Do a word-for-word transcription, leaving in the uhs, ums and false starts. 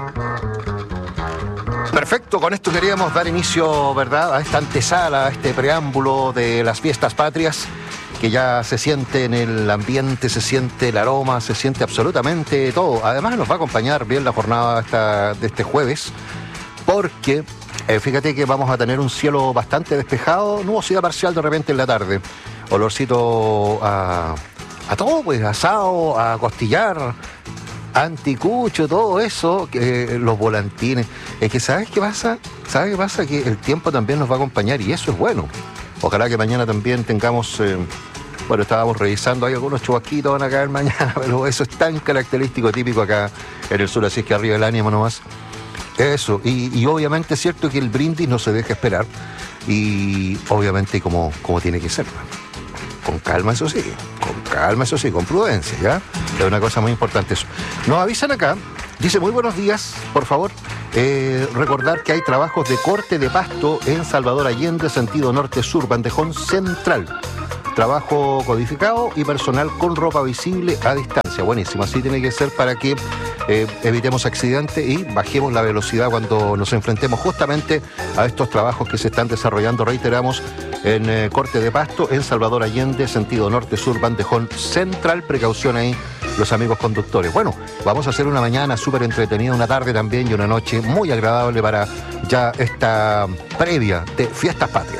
Perfecto, con esto queríamos dar inicio, ¿verdad?, a esta antesala, a este preámbulo de las fiestas patrias, que ya se siente en el ambiente, se siente el aroma, se siente absolutamente todo. Además nos va a acompañar bien la jornada esta, de este jueves, porque eh, fíjate que vamos a tener un cielo bastante despejado, nubosidad parcial de repente en la tarde, olorcito a, a todo, pues, asado, a costillar, anticucho, todo eso, que, los volantines. Es que ¿sabes qué pasa? ¿Sabes qué pasa? Que el tiempo también nos va a acompañar y eso es bueno. Ojalá que mañana también tengamos, eh, bueno, estábamos revisando, hay algunos chubasquitos van a caer mañana, pero eso es tan característico, típico acá en el sur, así es que arriba el ánimo nomás. Eso, y, y obviamente es cierto que el brindis no se deja esperar y obviamente como, como tiene que ser. Con calma, eso sí, con calma, eso sí, con prudencia, ¿ya? Es una cosa muy importante eso. Nos avisan acá, dice, muy buenos días, por favor, eh, recordar que hay trabajos de corte de pasto en Salvador Allende, sentido norte-sur, Bandejón Central. Trabajo codificado y personal con ropa visible a distancia. Buenísimo, así tiene que ser para que eh, evitemos accidentes y bajemos la velocidad cuando nos enfrentemos justamente a estos trabajos que se están desarrollando, reiteramos, en eh, corte de pasto en Salvador Allende, sentido norte-sur, Bandejón Central. Precaución ahí, los amigos conductores. Bueno, vamos a hacer una mañana súper entretenida, una tarde también y una noche muy agradable para ya esta previa de Fiestas Patrias.